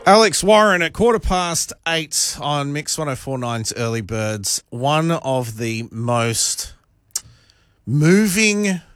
Alex Warren at 8:15 on Mix 104.9's Early Birds. One of the most moving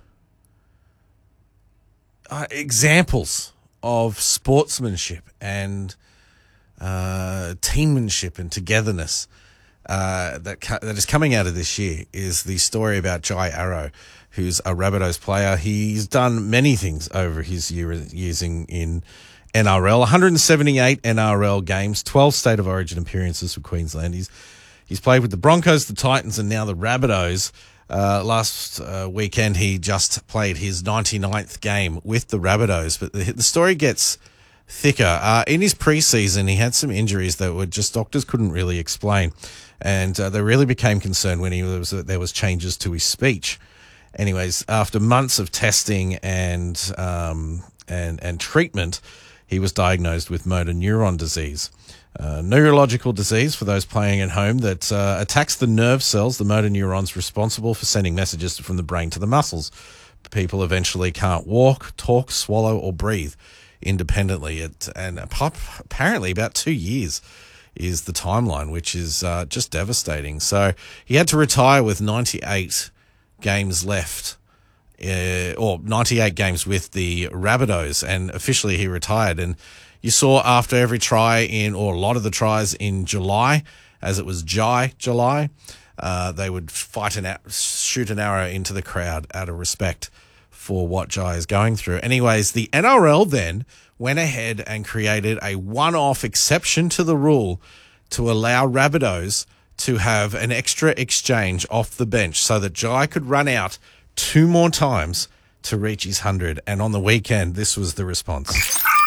examples of sportsmanship and teammanship and togetherness that is coming out of this year is the story about Jai Arrow, who's a Rabbitohs player. He's done many things over his years in NRL, 178 NRL games, 12 State of Origin appearances for Queensland. He's played with the Broncos, the Titans, and now the Rabbitohs. Last weekend, he just played his 99th game with the Rabbitohs. But the story gets thicker. In his preseason, he had some injuries that were just doctors couldn't really explain. And they really became concerned when there was changes to his speech. Anyways, after months of testing and treatment, he was diagnosed with motor neuron disease, neurological disease for those playing at home that attacks the nerve cells, the motor neurons responsible for sending messages from the brain to the muscles. People eventually can't walk, talk, swallow, or breathe independently. And apparently about 2 years is the timeline, which is just devastating. So he had to retire with 98 games left. Or 98 games with the Rabbitohs, and officially he retired. And you saw after every try or a lot of the tries in July, as it was July, they would shoot an arrow into the crowd out of respect for what Jai is going through. Anyways, the NRL then went ahead and created a one-off exception to the rule to allow Rabbitohs to have an extra exchange off the bench so that Jai could run out 2 more times to reach his 100. And on the weekend, this was the response.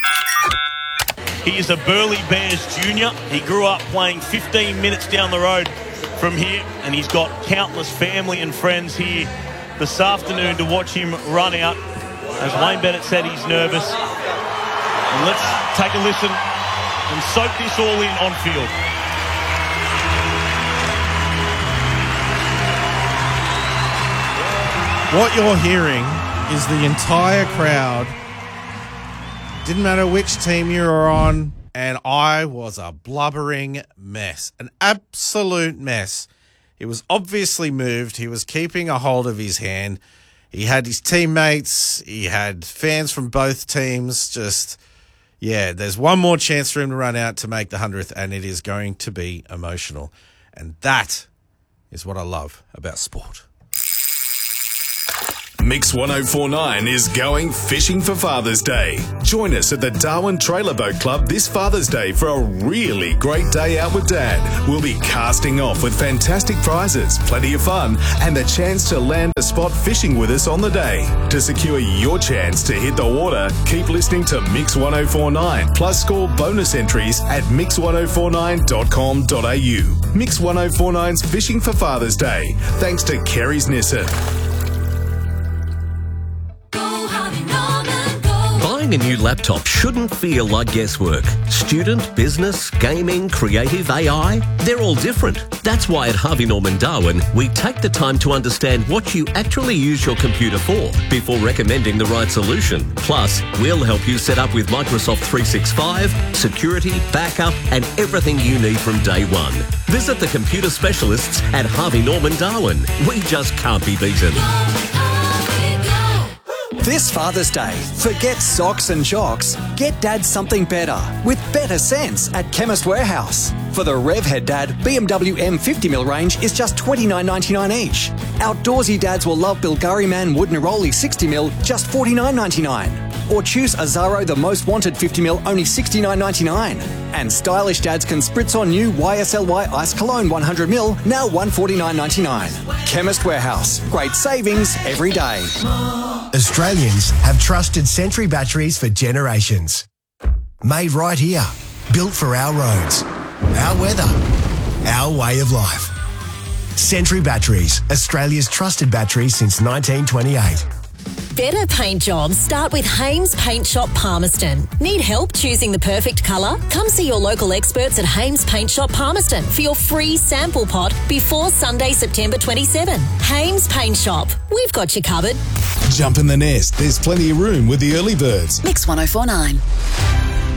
He is a Burleigh Bears junior. He grew up playing 15 minutes down the road from here, and he's got countless family and friends here this afternoon to watch him run out. As Wayne Bennett said, he's nervous. And let's take a listen and soak this all in on field. What you're hearing is the entire crowd. Didn't matter which team you were on, and I was a blubbering mess, an absolute mess. He was obviously moved. He was keeping a hold of his hand. He had his teammates. He had fans from both teams. There's one more chance for him to run out to make the 100th, and it is going to be emotional. And that is what I love about sport. Mix 104.9 is going fishing for Father's Day. Join us at the Darwin Trailer Boat Club this Father's Day for a really great day out with Dad. We'll be casting off with fantastic prizes, plenty of fun, and the chance to land a spot fishing with us on the day. To secure your chance to hit the water, keep listening to Mix 104.9, plus score bonus entries at mix1049.com.au. Mix 104.9's Fishing for Father's Day, thanks to Kerry's Nissen. Buying a new laptop shouldn't feel like guesswork. Student, business, gaming, creative, AI, they're all different. That's why at Harvey Norman Darwin, we take the time to understand what you actually use your computer for before recommending the right solution. Plus, we'll help you set up with Microsoft 365, security, backup, and everything you need from day one. Visit the computer specialists at Harvey Norman Darwin. We just can't be beaten. This Father's Day, forget socks and jocks. Get Dad something better with better sense at Chemist Warehouse. For the Revhead Dad, BMW M50mm range is just $29.99 each. Outdoorsy dads will love Bilgari Man Wood Neroli 60mm, just $49.99. Or choose Azaro The Most Wanted 50mm, only $69.99. And stylish dads can spritz on new YSLY Ice Cologne 100ml, now $149.99. Chemist Warehouse, great savings every day. Australians have trusted Sentry batteries for generations. Made right here, built for our roads, our weather, our way of life. Sentry Batteries, Australia's trusted battery since 1928. Better paint jobs start with Hames Paint Shop Palmerston. Need help choosing the perfect colour? Come see your local experts at Hames Paint Shop Palmerston for your free sample pot before Sunday, September 27. Hames Paint Shop. We've got you covered. Jump in the nest. There's plenty of room with the early birds. Mix 104.9.